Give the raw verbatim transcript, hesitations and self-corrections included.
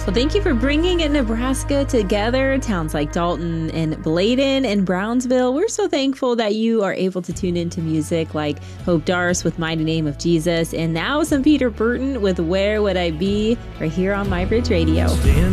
Well, thank you for bringing Nebraska together. Towns like Dalton and Bladen and Brownsville. We're so thankful that you are able to tune into music like Hope Darst with Mighty Name of Jesus, and now some Peter Burton with Where Would I Be, right here on My Bridge Radio.